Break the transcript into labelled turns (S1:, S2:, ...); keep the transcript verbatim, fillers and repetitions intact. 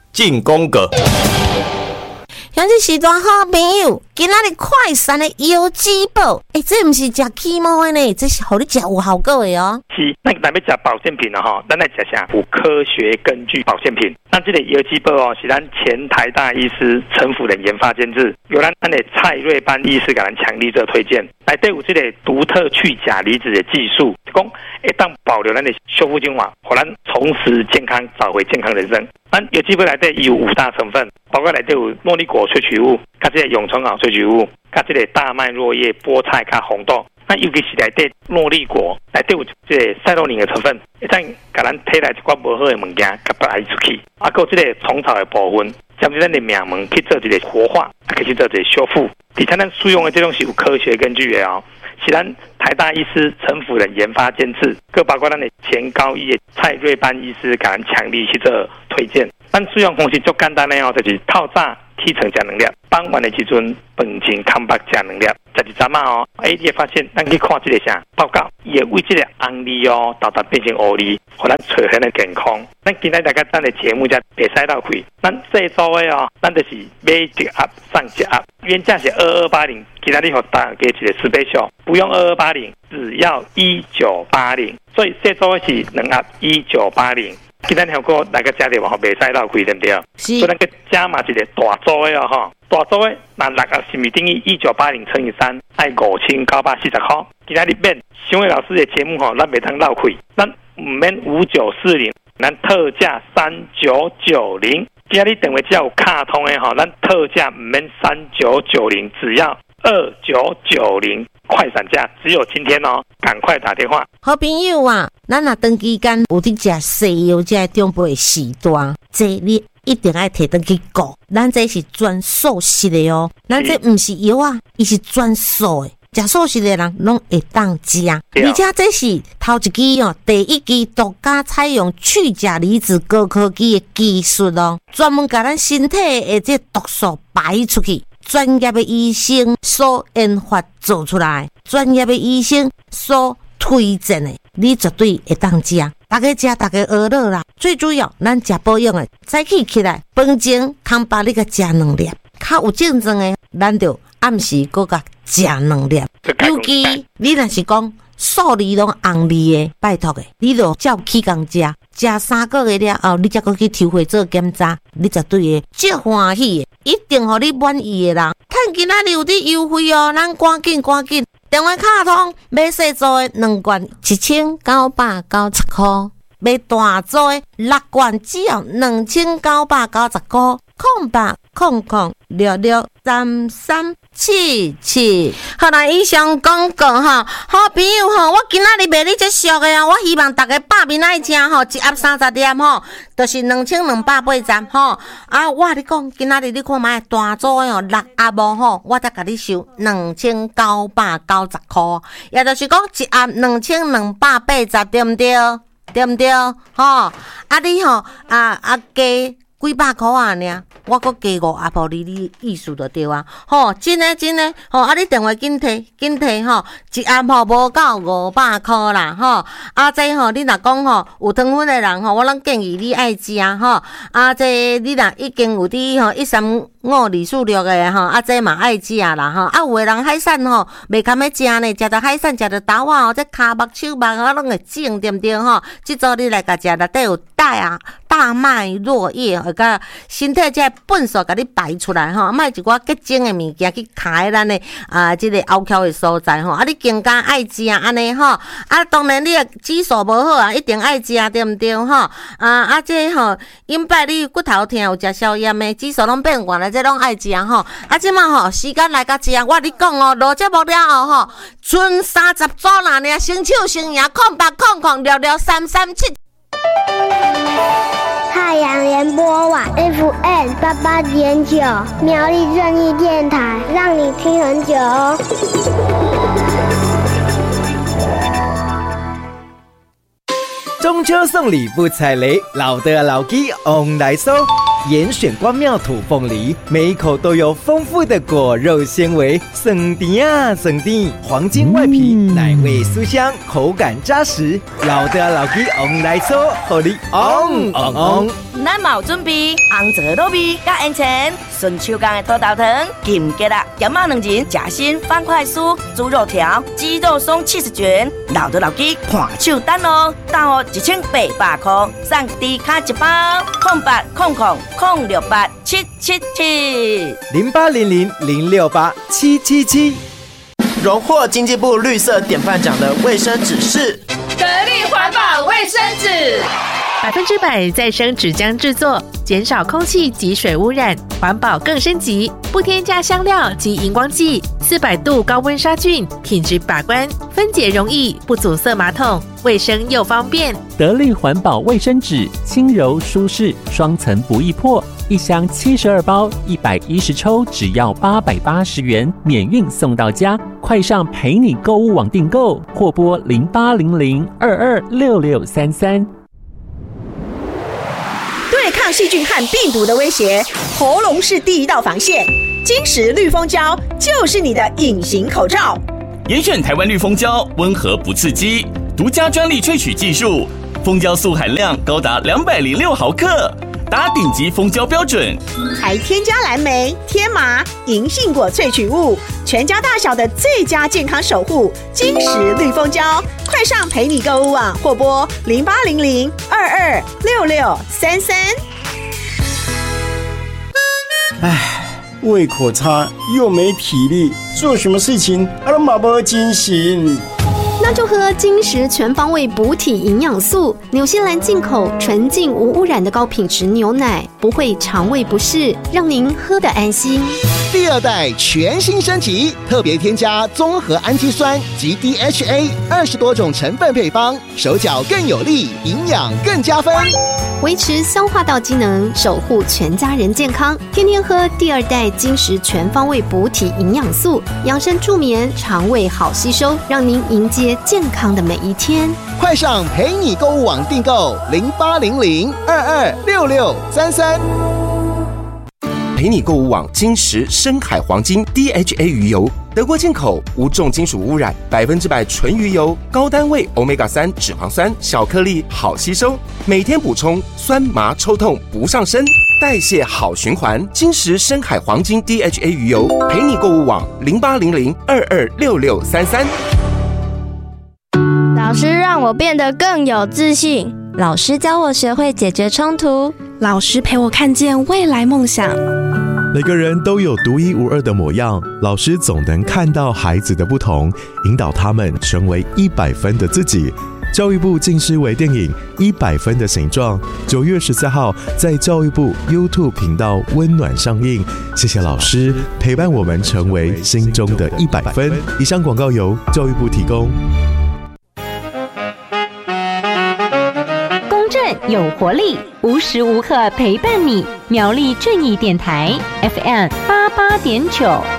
S1: 进攻阁。
S2: 像这时段好朋友，今仔日快闪的有机宝，诶、欸，这不是吃起毛的呢，这是互你吃有效果的哦。
S3: 是，咱咱要吃保健品了哈，咱来吃啥？有科学根据保健品。那这个有机宝哦，是咱前台大医师陈辅仁研发监制，由咱咱的蔡瑞班医师给咱强力做推荐。内底有这个独特去钾离子的技术，讲会当保留咱的修复精华，让咱重拾健康，找回健康人生。咱有机宝内底有五大成分，包括内底有诺丽果萃取物、加这个永春螯萃取物、加这个大麦落叶、菠菜加红豆。那尤其是内底诺丽果内底有这个赛洛宁的成分，会当给咱体内一寡不好的物件给排出去，啊，还有这个虫草的部分，将咱的命门去做一个活化，啊，去做一个修复。而且咱使用的这种是有科学根据的哦，是咱台大医师陈辅仁研发监制，更包括咱的前高医的蔡瑞班医师给咱强力去做推荐。咱使用方式最简单的哦，就是透早起床加能量，傍晚的时阵饭前空腹加能量，食一阵啊哦，哎，你会发现咱去看这个啥报告，伊会为这个红利哦，导致变成黑利，互咱找回的健康。咱今天大家咱的节目才会使到开，咱这周的哦，咱就是买一个 App 上一个 App， 原价是二二八零，今天你给大家一个十倍秀，不用二二八零，只要一九八零，所以这周是两 App 一九八零。今天还有来个加点，我袂使绕开对不对？
S2: 是。
S3: 所以咱个加嘛一个大组的哦，哈，大组的那六个是咪等于一九八零乘以三，爱五千九百四十块。今天你免小伟老师的节目吼，咱袂通绕开，咱唔免五九四零，咱特价三九九零。今天你电话只要有卡通的吼，咱特价唔免三九九零，只要二九九零。快闪价只有今天哦，赶快打电话。
S2: 好朋友啊，咱若长期间有伫食西药这中杯的时段，这你一定要摕回去顾。咱这是专素食的哦，咱这不是药啊，伊是专素的。食素食的人拢会当食，而且这是头一支哦，第一支独家采用去钾离子高科技的技术哦，专门把咱身体的这毒素排出去。专业的医生所研发做出来，专业的医生所推荐的，你绝对会当食。大家食，大家学乐啦。最主要，咱食保养的，早起起来，饭前空把你个食两粒，较有竞争的，咱就暗时搁甲食两粒。尤其你若是讲素梨拢红梨的，拜托的，你就照起工食。食三个月了后，你才搁去抽血做检查，你绝对会足欢喜的，一定互你满意的人。趁今仔日有啲优惠哦，咱赶紧赶紧，电话卡通买细组的两罐一千九百九十块，买大组的六罐只要两千九百九十块。空八空空六六三三七七。好啦，以上广告哈，好朋友哈，我今仔日卖你这俗的啊，我希望大家百面爱吃吼，一盒三十粒吼，就是两千两百八十吼。啊，我你讲，今仔日你看卖大组的哦，六盒无吼，我才甲你收两千九百九十块，也就是讲一盒两千两百八十，对不对？对不对？吼，啊你吼啊啊加。几百块啊呢？我搁加五阿婆你你意思就对啊。吼，真诶真诶，吼啊！你电话紧摕紧摕吼，一盒吼无够五百块啦吼。啊，这吼你若讲吼有糖分诶人吼，我拢建议你爱食吼。啊，这你若已经有啲吼一三五二四六诶吼，啊这嘛爱食啦吼。啊有诶人海产吼袂堪要食呢，食到海产食到豆啊吼，这骹目手目啊拢会肿对不对吼？即组你来甲食，内底有带啊大麦落叶。甲身体这粪扫甲你排出来吼，卖一寡结晶的物件去卡在咱的啊，这个凹口的所在吼。啊，你更加爱食安尼吼。啊，当然你的指数无好啊，一定爱食对不对吼？啊啊，这吼，因摆你骨头疼有食消炎的，指数拢变悬了，这拢爱食吼。啊，即马吼时间来甲食，我你讲哦，录节目了后吼，剩三十组啦呢，先手先赢，空八空空六六三三七。
S4: 太阳联播网 F M 八八点九，苗栗正义电台，让你听很久哦。
S5: 中秋送礼不踩雷，老的老鸡 on 来收。
S1: 严选关庙土凤梨，每一口都有丰富的果肉纤维，酸甜啊酸甜，黄金外皮，嗯、奶味酥香，口感扎实。老的老鸡翁来搓，互你翁翁翁。
S5: 咱嘛有准备红枣糯米加烟钱，顺手工的土豆糖、金桔啦、咸仔两仁、夹心方块酥、猪肉条、鸡肉松七十卷，老的老鸡看手单哦，单哦一千八百块，送低卡一包，空八空空空六八七七七
S1: 零八零零零六八七七七。
S6: 荣获经济部绿色典范奖的卫生纸是
S7: 得力环保卫生纸。
S8: 百分之百再生纸浆制作，减少空气及水污染，环保更升级，不添加香料及荧光剂，四百度高温杀菌，品质把关，分解容易，不阻塞马桶，卫生又方便。
S9: 得力环保卫生纸，轻柔舒适，双层不易破，一箱七十二包，一百一十抽，只要八百八十元，免运送到家。快上陪你购物网订购，或拨零八零零二二六六三三。
S10: 对抗细菌和病毒的威胁，喉咙是第一道防线。金石绿蜂胶就是你的隐形口罩。
S11: 严选台湾绿蜂胶，温和不刺激，独家专利萃取技术，蜂胶素含量高达两百零六毫克，达顶级蜂胶标准。
S10: 还添加蓝莓、天麻、银杏果萃取物，全家大小的最佳健康守护。金石绿蜂胶，快上陪你购物网或拨零八零零二二六六三三。
S12: 唉，胃口差又没体力，做什么事情啊都没精神。
S13: 那就喝金石全方位补体营养素，纽西兰进口纯净无污染的高品质牛奶，不会肠胃不适，让您喝得安心。
S14: 第二代全新升级，特别添加综合氨基酸及 D H A 二十多种成分配方，手脚更有力，营养更加分，
S13: 维持消化道机能，守护全家人健康。天天喝第二代金石全方位补体营养素，养生助眠，肠胃好吸收，让您迎接健康的每一天。
S14: 快上陪你购物网订购零八零零二二六六三三。
S15: 陪你购物网金石深海黄金 D H A 鱼油，德国进口，无重金属污染，百分之百纯鱼油，高单位 欧米伽三 脂肪酸，小颗粒好吸收，每天补充，酸麻抽痛不上身，代谢好循环。金石深海黄金 D H A 鱼油，陪你购物网零八零零二二六六三三。
S4: 老师让我变得更有自信，
S16: 老师教我学会解决冲突，
S17: 老师陪我看见未来梦想。
S18: 每个人都有独一无二的模样，老师总能看到孩子的不同，引导他们成为一百分的自己。教育部近视微电影《一百分的形状》，九月十四号在教育部 YouTube 频道温暖上映。谢谢老师陪伴我们成为心中的一百分。以上广告由教育部提供。
S19: 公正有活力，无时无刻陪伴你。苗栗正义电台 F M 八八点九。